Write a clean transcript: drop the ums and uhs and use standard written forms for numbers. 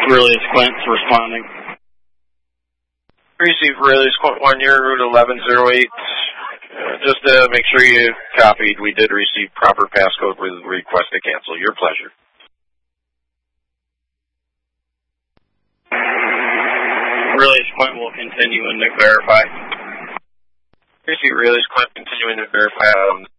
Really, it's Clint responding. Receive Rayleigh's Quint 1, your route 1108. Just to make sure you copied, we did receive proper passcode with request to cancel. Your pleasure. Rayleigh's Quint will continue and verify. Receive Rayleigh's Quint continuing to verify.